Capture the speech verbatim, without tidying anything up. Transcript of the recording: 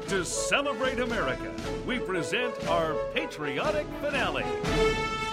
To celebrate America, we present our patriotic finale.